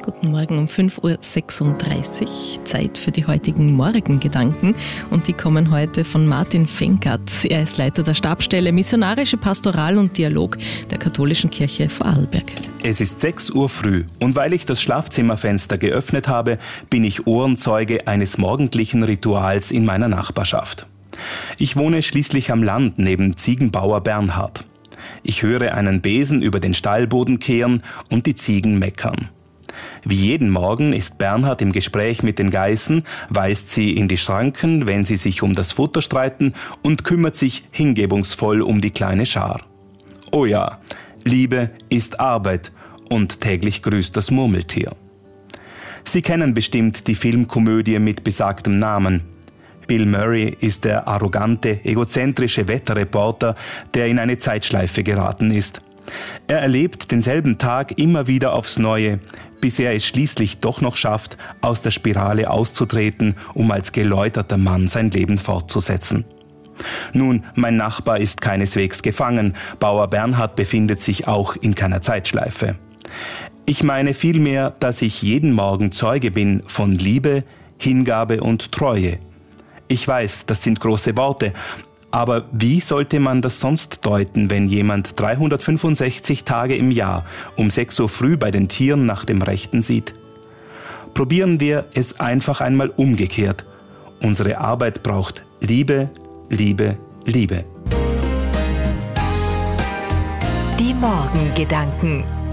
Guten Morgen um 5.36 Uhr. Zeit für die heutigen Morgengedanken. Und die kommen heute von Martin Fenkert. Er ist Leiter der Stabsstelle Missionarische Pastoral und Dialog der Katholischen Kirche Vorarlberg. Es ist 6 Uhr früh und weil ich das Schlafzimmerfenster geöffnet habe, bin ich Ohrenzeuge eines morgendlichen Rituals in meiner Nachbarschaft. Ich wohne schließlich am Land neben Ziegenbauer Bernhard. Ich höre einen Besen über den Stallboden kehren und die Ziegen meckern. Wie jeden Morgen ist Bernhard im Gespräch mit den Geißen, weist sie in die Schranken, wenn sie sich um das Futter streiten und kümmert sich hingebungsvoll um die kleine Schar. Oh ja, Liebe ist Arbeit und täglich grüßt das Murmeltier. Sie kennen bestimmt die Filmkomödie mit besagtem Namen. Bill Murray ist der arrogante, egozentrische Wetterreporter, der in eine Zeitschleife geraten ist. Er erlebt denselben Tag immer wieder aufs Neue, bis er es schließlich doch noch schafft, aus der Spirale auszutreten, um als geläuterter Mann sein Leben fortzusetzen. Nun, mein Nachbar ist keineswegs gefangen, Bauer Bernhard befindet sich auch in keiner Zeitschleife. Ich meine vielmehr, dass ich jeden Morgen Zeuge bin von Liebe, Hingabe und Treue. Ich weiß, das sind große Worte, aber wie sollte man das sonst deuten, wenn jemand 365 Tage im Jahr um 6 Uhr früh bei den Tieren nach dem Rechten sieht? Probieren wir es einfach einmal umgekehrt. Unsere Arbeit braucht Liebe, Liebe, Liebe. Die Morgengedanken.